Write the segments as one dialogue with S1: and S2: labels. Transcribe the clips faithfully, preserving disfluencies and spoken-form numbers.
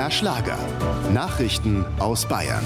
S1: B R Schlager. Nachrichten aus Bayern.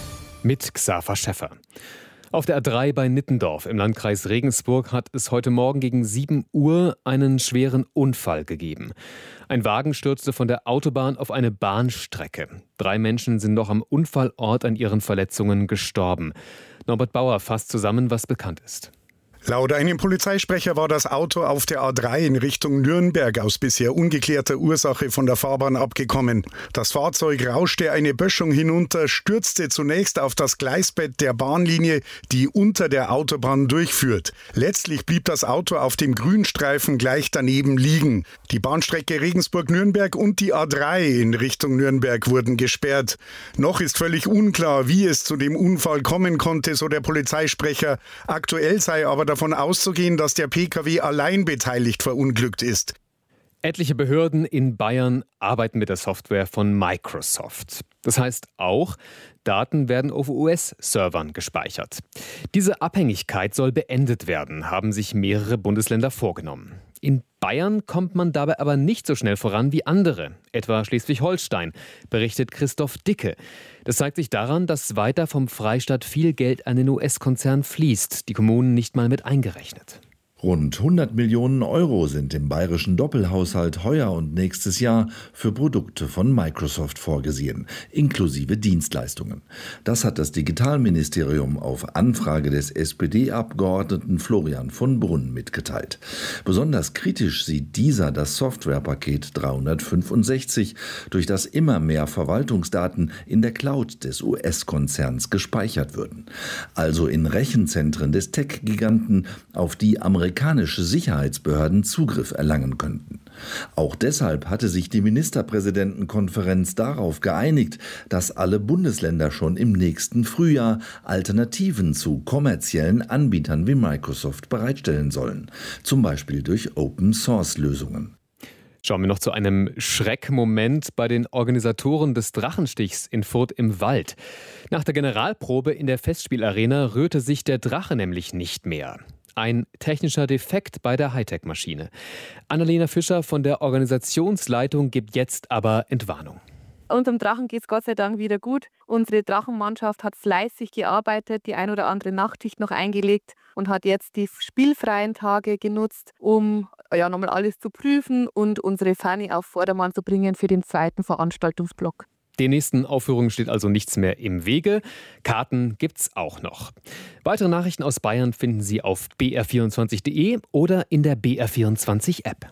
S2: Mit Xaver Schäffer. Auf der A drei bei Nittendorf im Landkreis Regensburg hat es heute Morgen gegen sieben Uhr einen schweren Unfall gegeben. Ein Wagen stürzte von der Autobahn auf eine Bahnstrecke. Drei Menschen sind noch am Unfallort an ihren Verletzungen gestorben. Norbert Bauer fasst zusammen, was bekannt ist.
S3: Laut einem Polizeisprecher war das Auto auf der A drei in Richtung Nürnberg aus bisher ungeklärter Ursache von der Fahrbahn abgekommen. Das Fahrzeug rauschte eine Böschung hinunter, stürzte zunächst auf das Gleisbett der Bahnlinie, die unter der Autobahn durchführt. Letztlich blieb das Auto auf dem Grünstreifen gleich daneben liegen. Die Bahnstrecke Regensburg-Nürnberg und die A drei in Richtung Nürnberg wurden gesperrt. Noch ist völlig unklar, wie es zu dem Unfall kommen konnte, so der Polizeisprecher. Aktuell sei aber davon auszugehen, dass der Pkw allein beteiligt verunglückt ist.
S2: Etliche Behörden in Bayern arbeiten mit der Software von Microsoft. Das heißt auch, Daten werden auf U S-Servern gespeichert. Diese Abhängigkeit soll beendet werden, haben sich mehrere Bundesländer vorgenommen. In Bayern kommt man dabei aber nicht so schnell voran wie andere, etwa Schleswig-Holstein, berichtet Christoph Dicke. Das zeigt sich daran, dass weiter vom Freistaat viel Geld an den U S-Konzern fließt, die Kommunen nicht mal mit eingerechnet.
S4: Rund hundert Millionen Euro sind im bayerischen Doppelhaushalt heuer und nächstes Jahr für Produkte von Microsoft vorgesehen, inklusive Dienstleistungen. Das hat das Digitalministerium auf Anfrage des S P D-Abgeordneten Florian von Brunn mitgeteilt. Besonders kritisch sieht dieser das Softwarepaket dreihundertfünfundsechzig, durch das immer mehr Verwaltungsdaten in der Cloud des U S-Konzerns gespeichert würden. Also in Rechenzentren des Tech-Giganten, auf die amerikanische Amerikanische Sicherheitsbehörden Zugriff erlangen könnten. Auch deshalb hatte sich die Ministerpräsidentenkonferenz darauf geeinigt, dass alle Bundesländer schon im nächsten Frühjahr Alternativen zu kommerziellen Anbietern wie Microsoft bereitstellen sollen, zum Beispiel durch Open-Source-Lösungen.
S2: Schauen wir noch zu einem Schreckmoment bei den Organisatoren des Drachenstichs in Furth im Wald. Nach der Generalprobe in der Festspielarena rührte sich der Drache nämlich nicht mehr. Ein technischer Defekt bei der Hightech-Maschine. Annalena Fischer von der Organisationsleitung gibt jetzt aber Entwarnung.
S5: Unserem Drachen geht es Gott sei Dank wieder gut. Unsere Drachenmannschaft hat fleißig gearbeitet, die ein oder andere Nachtschicht noch eingelegt und hat jetzt die spielfreien Tage genutzt, um ja, nochmal alles zu prüfen und unsere Fahne auf Vordermann zu bringen für den zweiten Veranstaltungsblock.
S2: Den nächsten Aufführungen steht also nichts mehr im Wege. Karten gibt's auch noch. Weitere Nachrichten aus Bayern finden Sie auf b r vierundzwanzig punkt d e oder in der B R vierundzwanzig App.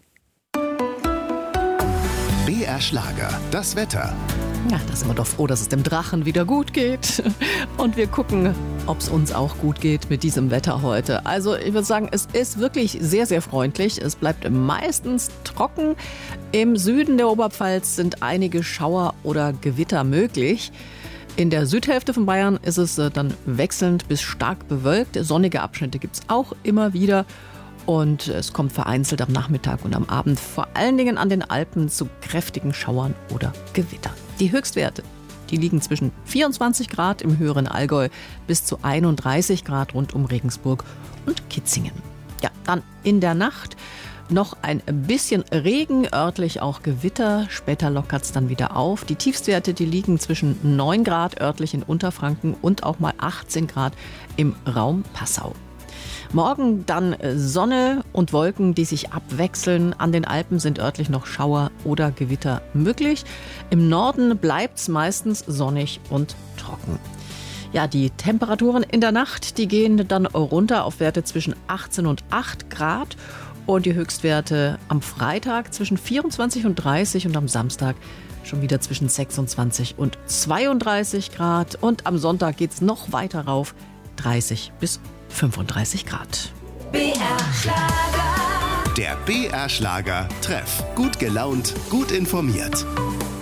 S1: B R Schlager, das Wetter.
S6: Ja, da sind wir doch froh, dass es dem Drachen wieder gut geht. Und wir gucken, ob es uns auch gut geht mit diesem Wetter heute. Also ich würde sagen, es ist wirklich sehr, sehr freundlich. Es bleibt meistens trocken. Im Süden der Oberpfalz sind einige Schauer oder Gewitter möglich. In der Südhälfte von Bayern ist es dann wechselnd bis stark bewölkt. Sonnige Abschnitte gibt es auch immer wieder. Und es kommt vereinzelt am Nachmittag und am Abend vor allen Dingen an den Alpen zu kräftigen Schauern oder Gewittern. Die Höchstwerte, die liegen zwischen vierundzwanzig Grad im höheren Allgäu bis zu einunddreißig Grad rund um Regensburg und Kitzingen. Ja, dann in der Nacht noch ein bisschen Regen, örtlich auch Gewitter. Später lockert es dann wieder auf. Die Tiefstwerte, die liegen zwischen neun Grad örtlich in Unterfranken und auch mal achtzehn Grad im Raum Passau. Morgen dann Sonne und Wolken, die sich abwechseln. An den Alpen sind örtlich noch Schauer oder Gewitter möglich. Im Norden bleibt es meistens sonnig und trocken. Ja, die Temperaturen in der Nacht, die gehen dann runter auf Werte zwischen achtzehn und acht Grad. Und die Höchstwerte am Freitag zwischen vierundzwanzig und dreißig und am Samstag schon wieder zwischen sechsundzwanzig und zweiunddreißig Grad. Und am Sonntag geht es noch weiter rauf, dreißig bis fünfunddreißig Grad.
S1: B R Schlager. Der B R Schlager Treff. Gut gelaunt, gut informiert.